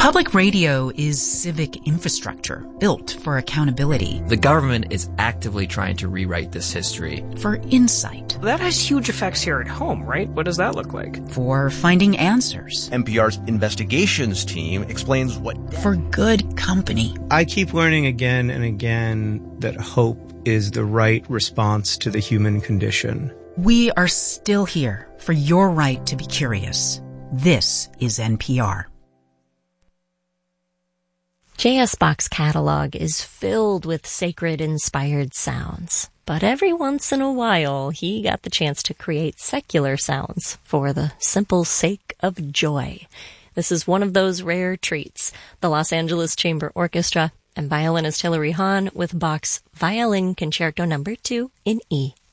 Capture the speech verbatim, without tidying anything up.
Public radio is civic infrastructure built for accountability. The government is actively trying to rewrite this history. For insight. That has huge effects here at home, right? What does that look like? For finding answers. N P R's investigations team explains what... For good company. I keep learning again and again that hope is the right response to the human condition. We are still here for your right to be curious. This is N P R. J S. Bach's catalog is filled with sacred-inspired sounds. But every once in a while, he got the chance to create secular sounds for the simple sake of joy. This is one of those rare treats. The Los Angeles Chamber Orchestra and violinist Hilary Hahn with Bach's Violin Concerto Number two in E.